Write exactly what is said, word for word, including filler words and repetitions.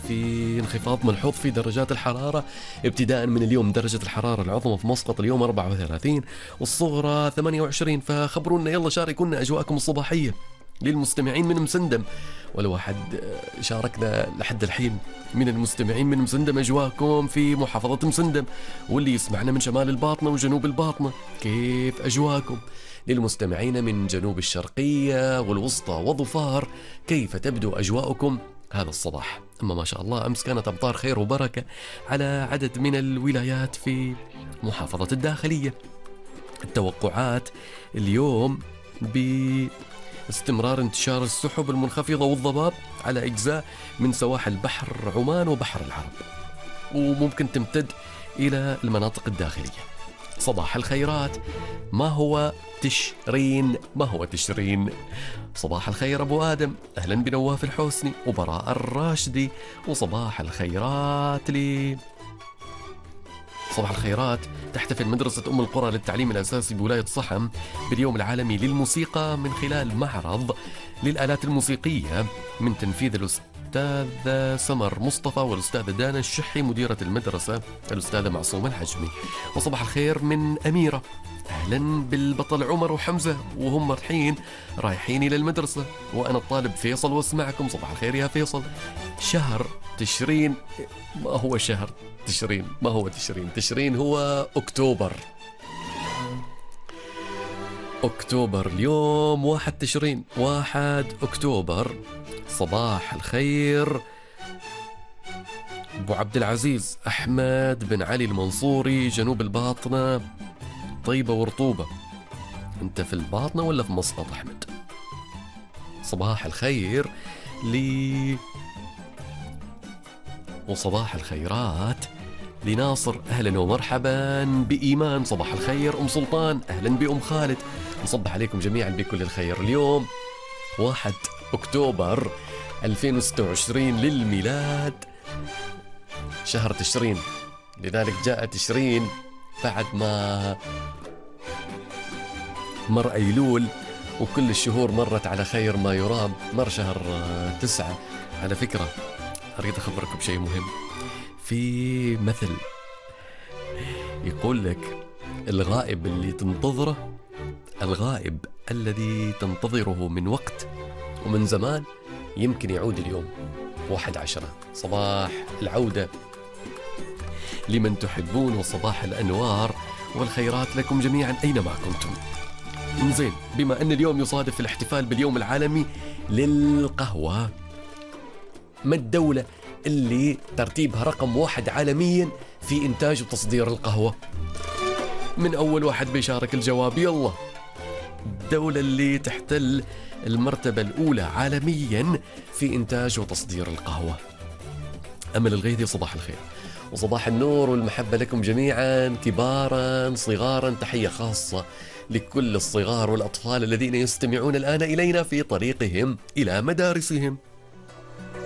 في انخفاض ملحوظ في درجات الحرارة ابتداء من اليوم. درجة الحرارة العظمى في مسقط اليوم أربعة وثلاثين والصغرى ثمانية وعشرين. فخبرونا يلا، شاركونا أجواءكم الصباحية. للمستمعين من مسندم، ولو أحد شاركنا لحد الحين من المستمعين من مسندم أجواءكم في محافظة مسندم، واللي يسمعنا من شمال الباطنة وجنوب الباطنة كيف أجواءكم؟ للمستمعين من جنوب الشرقية والوسطى وظفار كيف تبدو أجواءكم هذا الصباح؟ أما ما شاء الله أمس كانت أمطار خير وبركة على عدد من الولايات في محافظة الداخلية. التوقعات اليوم باستمرار انتشار السحب المنخفضة والضباب على أجزاء من سواحل بحر عمان وبحر العرب، وممكن تمتد إلى المناطق الداخلية. صباح الخيرات. ما هو تشرين؟ ما هو تشرين؟ صباح الخير أبو آدم، أهلا بنواف الحسني وبراء الراشدي. وصباح الخيرات لي صباح الخيرات. تحتفل مدرسة أم القرى للتعليم الأساسي بولاية صحم باليوم العالمي للموسيقى من خلال معرض للآلات الموسيقية من تنفيذ الأستاذة سمر مصطفى والأستاذة دانا الشحي مديرة المدرسة الأستاذة معصومة الحجمي. وصباح الخير من أميرة، أهلا بالبطل عمر وحمزة وهم الحين رايحين إلى المدرسة، وأنا الطالب فيصل واسمعكم. صباح الخير يا فيصل. شهر تشرين، ما هو شهر تشرين؟ ما هو تشرين؟ تشرين هو أكتوبر. أكتوبر اليوم واحد تشرين، واحد أكتوبر. صباح الخير أبو عبد العزيز أحمد بن علي المنصوري جنوب الباطنة طيبة ورطوبة. أنت في الباطنة ولا في مسقط أحمد؟ صباح الخير لي وصباح الخيرات لناصر، أهلا ومرحبا بإيمان. صباح الخير أم سلطان، أهلا بأم خالد. نصبح عليكم جميعا بكل الخير. اليوم واحد أكتوبر ألفين وستة وعشرين للميلاد، شهر تشرين، لذلك جاء تشرين بعد ما مر أيلول وكل الشهور مرت على خير ما يرام. مر شهر تسعة. على فكرة أريد أخبركم بشيء مهم. في مثل يقول لك الغائب اللي تنتظره، الغائب الذي تنتظره من وقت ومن زمان يمكن يعود اليوم. واحد عشرة صباح العودة لمن تحبون، وصباح الأنوار والخيرات لكم جميعا أينما كنتم. زين، بما أن اليوم يصادف الاحتفال باليوم العالمي للقهوة، ما الدولة اللي ترتيبها رقم واحد عالميا في إنتاج وتصدير القهوة؟ من أول واحد بيشارك الجواب يلا. الدولة اللي تحتل المرتبة الأولى عالميا في إنتاج وتصدير القهوة. أمل الغيثي صباح الخير وصباح النور والمحبة لكم جميعا كبارا صغارا. تحية خاصة لكل الصغار والأطفال الذين يستمعون الآن إلينا في طريقهم إلى مدارسهم.